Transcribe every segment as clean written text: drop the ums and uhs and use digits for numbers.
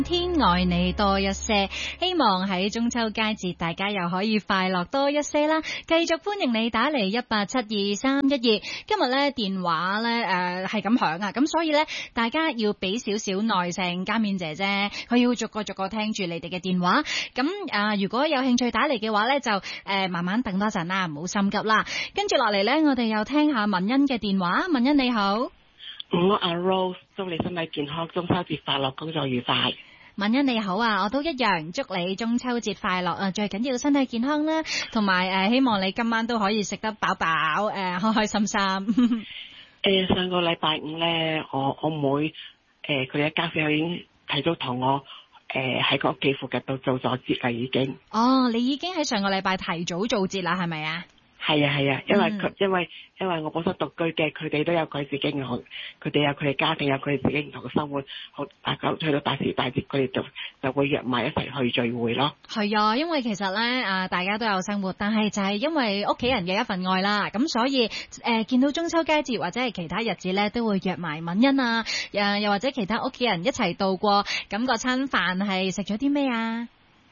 天愛你多一些，希望喺中秋佳節大家又可以快樂多一些啦。繼續歡迎你打嚟1872312。今日咧電話咧係咁響啊，咁所以咧大家要俾少少耐性，家面姐姐佢要逐個聽住你哋嘅電話。咁如果有興趣打嚟嘅話咧，就慢慢等多陣啦，唔好心急啦。跟住落嚟咧，我哋又聽下文欣嘅電話。文欣你好。 我阿 Rose 祝你身體健康，中秋節快樂，工作愉快。 文欣你好啊，我都一樣，祝你中秋節快樂啊！最緊要身體健康啦，同埋希望你今晚都可以食得飽飽，開開心心。 上個禮拜五咧，我妹佢哋一家四口已經提早同我喺個屋企附近度做咗節啦，已經。 哦，你已經喺上個禮拜提早做節啦，係咪啊？ 係啊，因為我本身獨居嘅，佢哋都有佢自己嘅，佢哋有佢哋家庭，有佢哋自己唔同嘅生活，好大家去到大時大節，佢哋就會約埋一齊去聚會咯。係啊，因為其實咧大家都有生活，但係就係因為屋企人嘅一份愛啦，咁所以見到中秋佳節或者係其他日子咧，都會約埋敏欣啊，又或者其他屋企人一齊度過。咁嗰餐飯係食咗啲咩啊？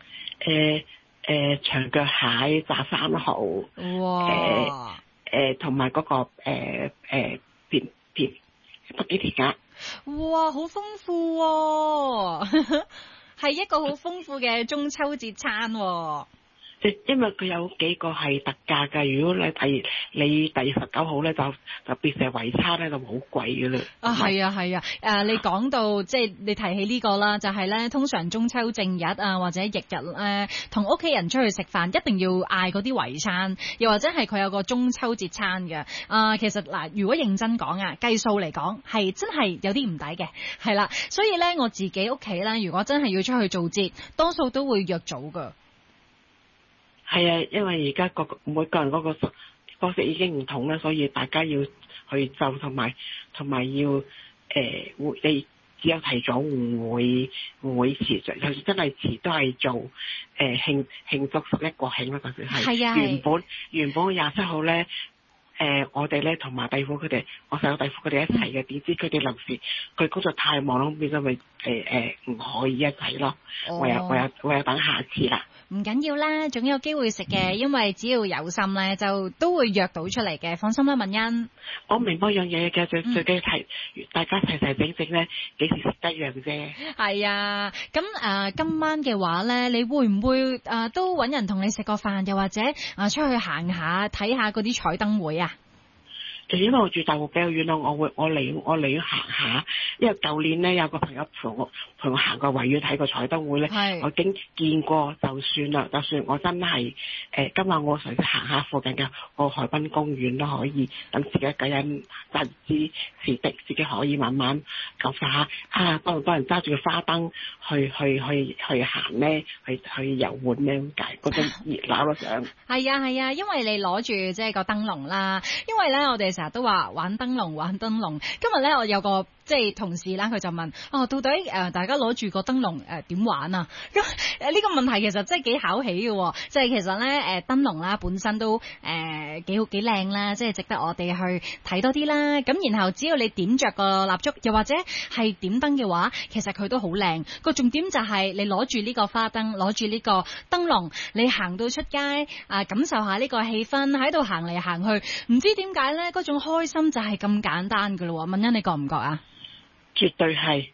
長腳蟹炸生蠔， 哇！ 同埋嗰個甜北極甜鴨。 哇，好豐富喎！係一個好豐富嘅中秋節餐喎。 因為佢有幾個係特價㗎，如果你第19號咧就變成圍餐咧，就好貴㗎啦。 係啊，你講到即係你提起呢個啦，就係咧通常中秋正日啊或者翌日同屋企人出去食飯，一定要嗌嗰啲圍餐，又或者係佢有個中秋節餐嘅。其實嗱，如果認真講啊，計數嚟講係真係有啲唔抵嘅，係啦。所以咧我自己屋企咧，如果真係要出去做節，多數都會約早㗎。 係啊，因為而家每個人嗰個方式已經唔同啦，所以大家要去就同埋要你只有提早唔會遲，就算真係遲都係做慶祝11國慶啦，就算係。係啊。原本27號咧，我哋咧同埋弟婦佢哋，我細佬弟婦佢哋一齊嘅，點知佢哋臨時佢工作太忙咯，變咗咪唔可以一齊咯，唯有等下次啦。 唔緊要啦，總有機會食嘅，因為只要有心咧，就都會約到出嚟嘅，放心啦，文欣。 我明白樣嘢嘅，最緊要係大家齊齊整整咧，幾時食得一樣啫。係啊，咁今晚嘅話咧，你會唔會都揾人同你食個飯，又或者出去行下睇下嗰啲彩燈會啊？ 因為我住大埔比較遠咯，我嚟行下，因為舊年咧有個朋友陪我行過維園睇個彩燈會咧，我已經見過就算啦。就算我真係今晚我想行下附近嘅個海濱公園都可以，等自己一個人揸住支士的，自己可以慢慢感受下多人揸住個花燈去行咧，去遊玩咧，咁解嗰種熱鬧咯想。 係啊，因為你攞住即係個燈籠啦，因為咧我哋成日都話玩燈籠。今日咧我有個即係同事啦，佢就問到底大家攞住個燈籠點玩啊？咁呢個問題其實真係幾考起嘅，即係其實咧燈籠啦本身都幾靚啦，即係值得我哋去睇多啲啦。咁然後只要你點着個蠟燭，又或者係點燈嘅話，其實佢都好靚。個重點就係你攞住呢個花燈，攞住呢個燈籠，你行到出街感受下呢個氣氛，喺度行嚟行去，唔知點解咧嗰種開心就係咁簡單噶咯。文欣你覺唔覺啊？ 絕對係。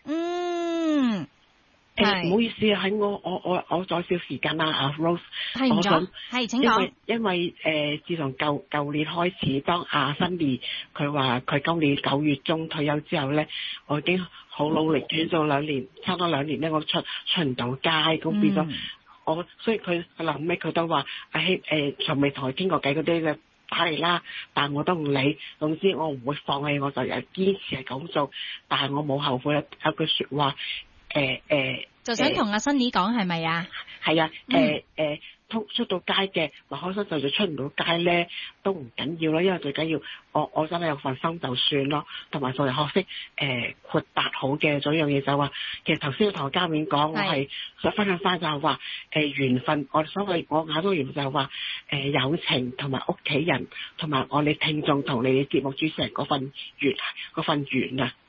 唔好意思啊，喺我再少時間啦，阿 Rose。我想請講。 因為自從舊年開始，當阿 Cindy 佢話佢今年9月中退休之後咧，我已經好努力轉咗2年，差唔多2年咧，我出唔到街，咁變咗所以佢臨尾佢都話從未同佢傾過偈嗰啲嘅。打嚟啦，但我都唔理，總之我唔會放棄，我就又堅持係咁做，但係我冇後悔。有句說話， 就想同阿 Sunny 講係咪啊？ 係啊，出到街嘅咪開心，就算出唔到街咧都唔緊要咯，因為最緊要我真係有份心就算咯，同埋做人學識豁達好嘅。仲有一樣嘢就話，其實頭先我同家面講，我係想分享翻就係話緣分，我所謂我眼中緣分就係話友情同埋屋企人同埋我哋聽眾同你哋節目主持人嗰份緣啊。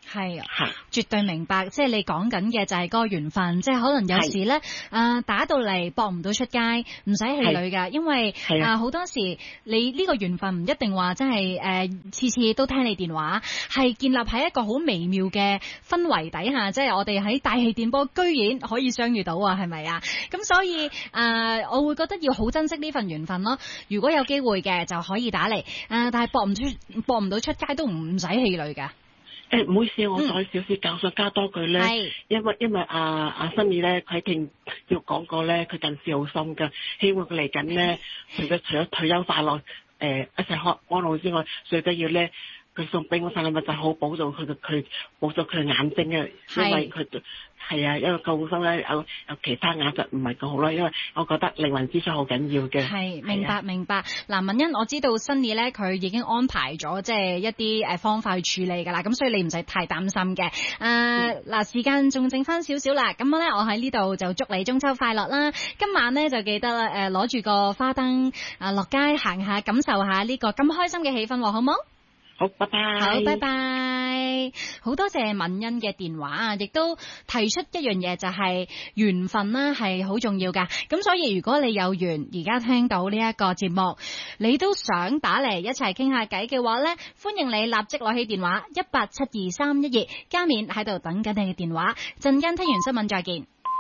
係嚇絕對明白，即係你講緊嘅就係嗰個緣分，即係可能有時咧打到嚟搏唔到出街，唔使氣餒㗎，因為好多時你呢個緣分唔一定話真係次次都聽你電話，係建立喺一個好微妙嘅氛圍底下，即係我哋喺大氣電波居然可以相遇到啊，係咪啊？咁所以我會覺得要好珍惜呢份緣分咯。如果有機會嘅就可以打嚟，但係搏唔到出街都唔使氣餒㗎。 唔好意思，我再少少教想加多句咧，因為阿新宇咧，佢聽要講過咧，佢近視好深㗎，希望佢嚟緊咧，除咗退休快樂一齊學安老之外，最緊要咧，佢送俾我份禮物就好保重佢眼睛啊，因為佢係啊，因為救護生咧有其他眼疾唔係咁好啦，因為我覺得靈魂支出好緊要嘅。係明白。嗱，文欣，我知道新嘢咧，佢已經安排咗即係一啲方法去處理㗎啦，咁所以你唔使太擔心嘅。嗱，時間仲剩翻少少啦，咁咧我喺呢度就祝你中秋快樂啦！今晚咧就記得啦，攞住個花燈落街行下，感受下呢個咁開心嘅氣氛，好冇？ 好，拜拜。 好，拜拜。好多謝敏欣嘅電話啊，亦都提出一樣嘢，就係緣分啦，係好重要噶。咁所以如果你有緣，而家聽到呢一個節目，你都想打嚟一齊傾下偈嘅話呢，歡迎你立即攞起電話187231，加冕喺度等緊你嘅電話。陣間聽完新聞再見。